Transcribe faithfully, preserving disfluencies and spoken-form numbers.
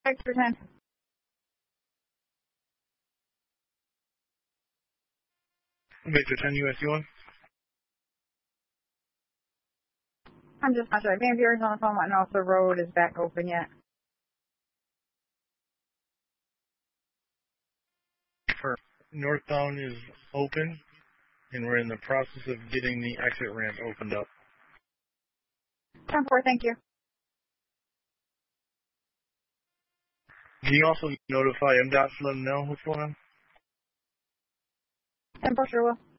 Vector ten. Victor ten, U S U one. I'm just not sure. Maybe yours on the phone want to know if the road is back open yet. For northbound is open, and we're in the process of getting the exit ramp opened up. ten four, thank you. Can you also notify M DOT to let them know what's going on? ten four, sure will.